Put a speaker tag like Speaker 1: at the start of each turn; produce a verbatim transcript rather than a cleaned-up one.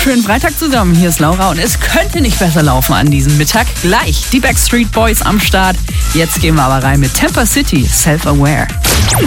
Speaker 1: Schönen Freitag zusammen, hier ist Laura und es könnte nicht besser laufen an diesem Mittag. Gleich die Backstreet Boys am Start. Jetzt gehen wir aber rein mit Temper City, Self-Aware.